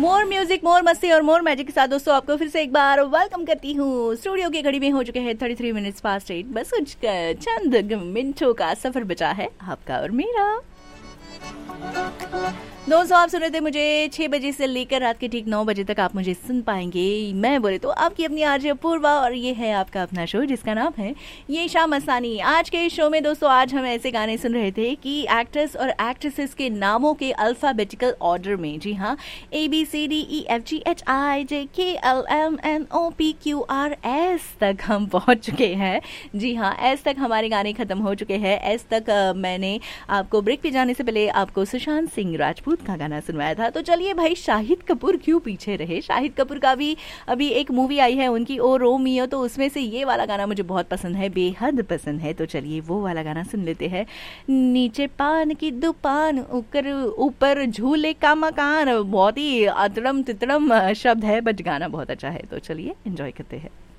मोर music, मोर मस्ती और मोर magic के साथ दोस्तों आपको फिर से एक बार वेलकम करती हूँ। स्टूडियो की घड़ी में हो चुके हैं 33 मिनट्स पास्ट 8। बस कुछ चंद मिनटों का सफर बचा है आपका और मेरा। दोस्तों आप सुन रहे थे मुझे 6 बजे से लेकर रात के ठीक 9 बजे तक आप मुझे सुन पाएंगे। मैं बोले तो आपकी अपनी आरजे अपूर्वा और ये है आपका अपना शो जिसका नाम है ये शाम मस्तानी। आज के शो में दोस्तों आज हम ऐसे गाने सुन रहे थे कि एक्टर्स और एक्ट्रेसेस के नामों के अल्फाबेटिकल ऑर्डर में, जी हाँ, ABCDEFGHIJKLMNOPQRS तक हम पहुंच चुके हैं। जी हाँ, एस तक हमारे गाने खत्म हो चुके हैं। एस तक मैंने आपको ब्रेक पे जाने से पहले आपको सुशांत सिंह राजपूत का गाना सुनवाया था। तो चलिए भाई, शाहिद कपूर क्यों पीछे रहे। शाहिद कपूर का भी अभी एक मूवी आई है उनकी, ओ रोमियो, तो उसमें से ये वाला गाना मुझे बहुत पसंद है, बेहद पसंद है। तो चलिए वो वाला गाना सुन लेते हैं। नीचे पान की दुकान, ऊपर झूले का मकान। बहुत ही अतड़म तितड़म शब्द है बट गाना बहुत अच्छा है। तो चलिए एंजॉय करते हैं।